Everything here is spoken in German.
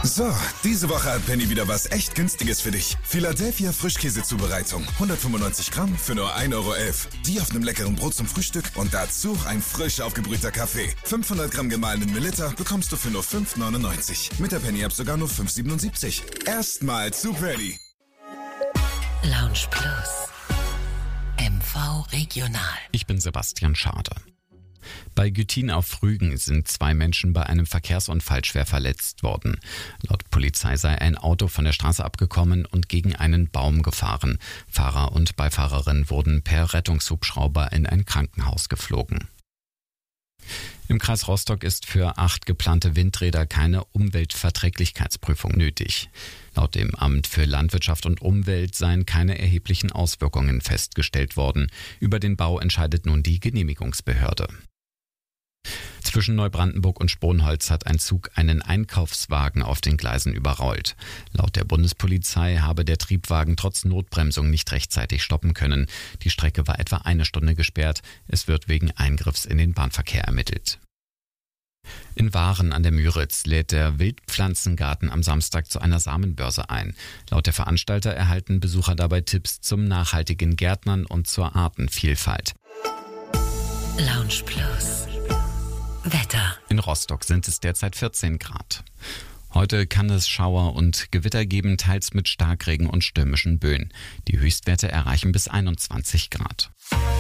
So, diese Woche hat Penny wieder was echt Günstiges für dich. Philadelphia Frischkäsezubereitung. 195 Gramm für nur 1,11 Euro. Die auf einem leckeren Brot zum Frühstück und dazu ein frisch aufgebrühter Kaffee. 500 Gramm gemahlenen Milliliter bekommst du für nur 5,99. Mit der Penny-App sogar nur 5,77. Erstmal zu Penny. Lounge Plus. MV Regional. Ich bin Sebastian Schade. Bei Gütin auf Rügen sind 2 Menschen bei einem Verkehrsunfall schwer verletzt worden. Laut Polizei sei ein Auto von der Straße abgekommen und gegen einen Baum gefahren. Fahrer und Beifahrerin wurden per Rettungshubschrauber in ein Krankenhaus geflogen. Im Kreis Rostock ist für 8 geplante Windräder keine Umweltverträglichkeitsprüfung nötig. Laut dem Amt für Landwirtschaft und Umwelt seien keine erheblichen Auswirkungen festgestellt worden. Über den Bau entscheidet nun die Genehmigungsbehörde. Zwischen Neubrandenburg und Sponholz hat ein Zug einen Einkaufswagen auf den Gleisen überrollt. Laut der Bundespolizei habe der Triebwagen trotz Notbremsung nicht rechtzeitig stoppen können. Die Strecke war etwa 1 Stunde gesperrt. Es wird wegen Eingriffs in den Bahnverkehr ermittelt. In Waren an der Müritz lädt der Wildpflanzengarten am Samstag zu einer Samenbörse ein. Laut der Veranstalter erhalten Besucher dabei Tipps zum nachhaltigen Gärtnern und zur Artenvielfalt. Lounge Plus. Wetter. In Rostock sind es derzeit 14 Grad. Heute kann es Schauer und Gewitter geben, teils mit Starkregen und stürmischen Böen. Die Höchstwerte erreichen bis 21 Grad.